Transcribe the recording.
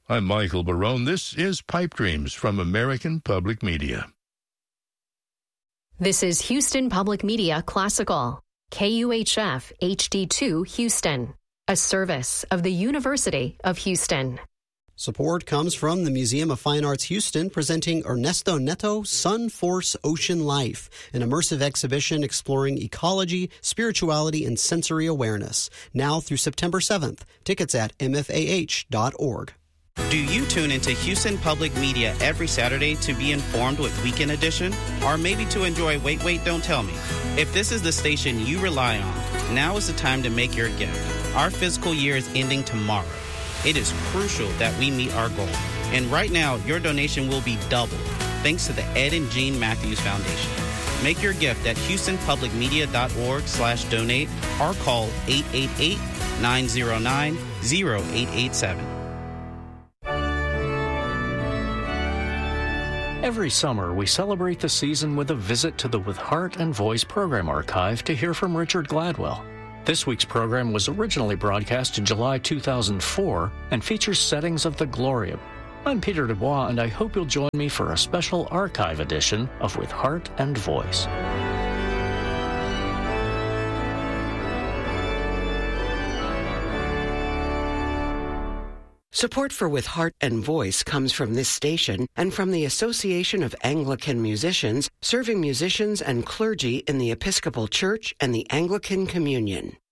I'm Michael Barone. This is Pipe Dreams from American Public Media. This is Houston Public Media Classical, KUHF HD2 Houston, a service of the University of Houston. Support comes from the Museum of Fine Arts Houston, presenting Ernesto Neto, Sun Force Ocean Life, an immersive exhibition exploring ecology, spirituality, and sensory awareness. Now through September 7th. Tickets at mfah.org. Do you tune into Houston Public Media every Saturday to be informed with Weekend Edition? Or maybe to enjoy Wait, Wait, Don't Tell Me? If this is the station you rely on, now is the time to make your gift. Our fiscal year is ending tomorrow. It is crucial that we meet our goal. And right now, your donation will be doubled thanks to the Ed and Jean Matthews Foundation. Make your gift at houstonpublicmedia.org/donate or call 888-909-0887. Every summer, we celebrate the season with a visit to the With Heart and Voice program archive to hear from Richard Gladwell. This week's program was originally broadcast in July 2004 and features settings of the Gloria. I'm Peter Dubois, and I hope you'll join me for a special archive edition of With Heart and Voice. Support for With Heart and Voice comes from this station and from the Association of Anglican Musicians, serving musicians and clergy in the Episcopal Church and the Anglican Communion.